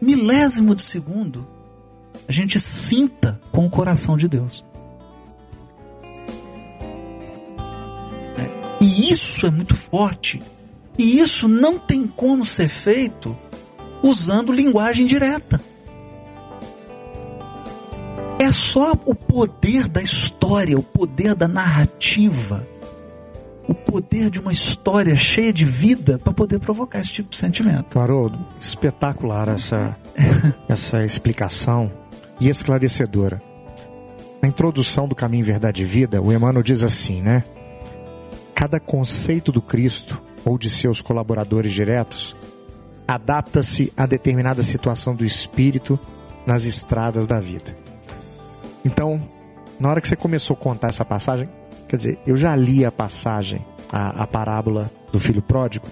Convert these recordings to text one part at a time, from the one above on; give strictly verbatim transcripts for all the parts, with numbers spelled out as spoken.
milésimo de segundo, a gente sinta com o coração de Deus. É. E isso é muito forte. E isso não tem como ser feito usando linguagem direta. É só o poder da história, o poder da narrativa, o poder de uma história cheia de vida para poder provocar esse tipo de sentimento. Haroldo, espetacular essa, essa explicação e esclarecedora. Na introdução do Caminho, Verdade e Vida, o Emmanuel diz assim, né? Cada conceito do Cristo ou de seus colaboradores diretos adapta-se a determinada situação do espírito nas estradas da vida. Então, na hora que você começou a contar essa passagem, quer dizer, eu já li a passagem, a, a parábola do filho pródigo,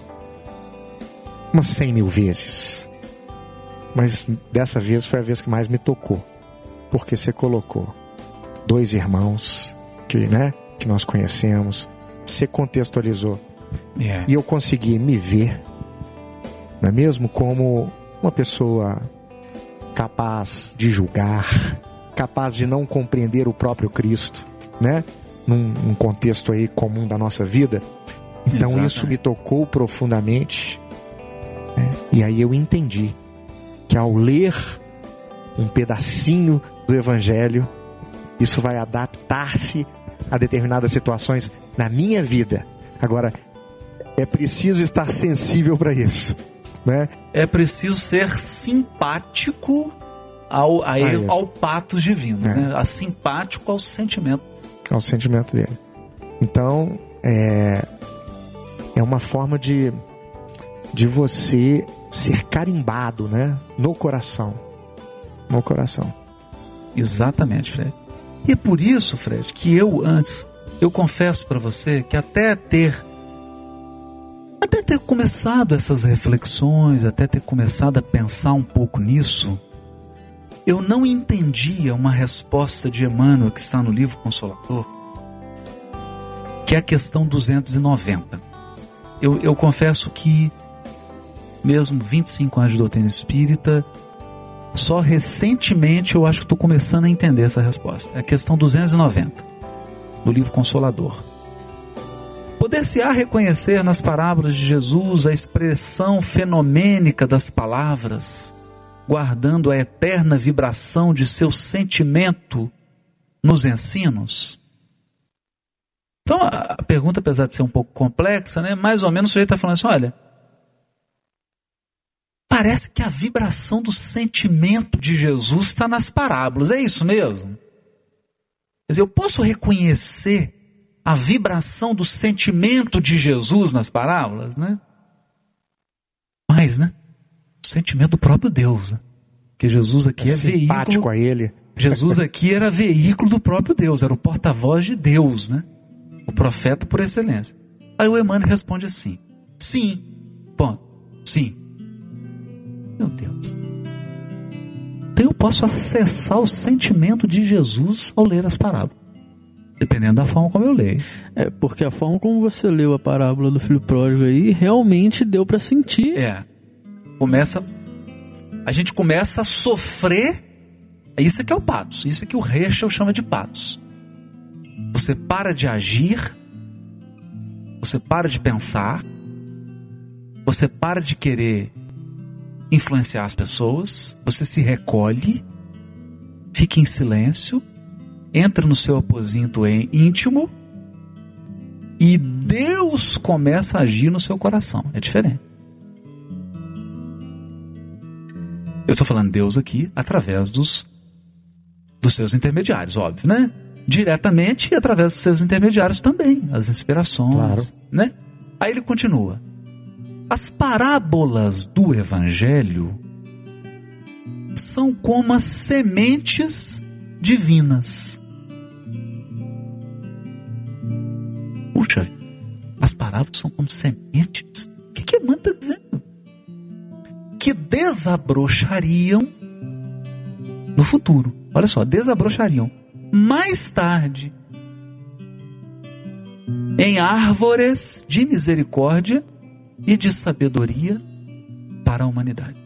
umas cem mil vezes. Mas dessa vez foi a vez que mais me tocou. Porque você colocou dois irmãos que, né, que nós conhecemos, você contextualizou. Yeah. E eu consegui me ver, não é mesmo? Como uma pessoa capaz de julgar, capaz de não compreender o próprio Cristo, né? Num, num contexto aí comum da nossa vida. Então Exatamente. Isso me tocou profundamente, né? E aí eu entendi que ao ler um pedacinho do Evangelho, isso vai adaptar-se a determinadas situações na minha vida. Agora, é preciso estar sensível para isso, né? É preciso ser simpático ao, a ele, ah, ao patos divinos, é. Né? A simpático ao sentimento. Ao sentimento dele. Então, é, é uma forma de, de você ser carimbado, né? No coração. No coração. Exatamente, Fred. E é por isso, Fred, que eu antes, eu confesso para você que até ter até ter começado essas reflexões, até ter começado a pensar um pouco nisso, eu não entendia uma resposta de Emmanuel que está no livro Consolador, que é a questão duzentos e noventa. Eu, eu confesso que, mesmo vinte e cinco anos de doutrina espírita, só recentemente eu acho que estou começando a entender essa resposta. É a questão duzentos e noventa, do livro Consolador. Poder-se-á reconhecer nas parábolas de Jesus a expressão fenomênica das palavras, guardando a eterna vibração de seu sentimento nos ensinos? Então, a pergunta, apesar de ser um pouco complexa, né, mais ou menos o sujeito está falando assim, olha, parece que a vibração do sentimento de Jesus está nas parábolas, é isso mesmo? Quer dizer, eu posso reconhecer a vibração do sentimento de Jesus nas parábolas, né? Mas, né? O sentimento do próprio Deus, né? Porque Jesus aqui é, é veículo a ele. Jesus aqui era veículo do próprio Deus, era o porta-voz de Deus, né? O profeta por excelência. Aí o Emmanuel responde assim: sim, ponto, sim. Meu Deus. Então eu posso acessar o sentimento de Jesus ao ler as parábolas, dependendo da forma como eu leio. É, porque a forma como você leu a parábola do filho pródigo aí, realmente deu para sentir. É. Começa... A gente começa a sofrer. Isso aqui é o patos. Isso aqui o Heschel chama de patos. Você para de agir. Você para de pensar. Você para de querer influenciar as pessoas. Você se recolhe. Fica em silêncio. Entra no seu aposento íntimo e Deus começa a agir no seu coração. É diferente. Eu estou falando Deus aqui através dos, dos seus intermediários, óbvio, né? Diretamente e através dos seus intermediários também, as inspirações, claro, né? Aí ele continua: as parábolas do Evangelho são como as sementes divinas. Puxa, as parábolas são como sementes? O que que Emmanuel está dizendo? Que desabrochariam no futuro. Olha só, desabrochariam mais tarde em árvores de misericórdia e de sabedoria para a humanidade.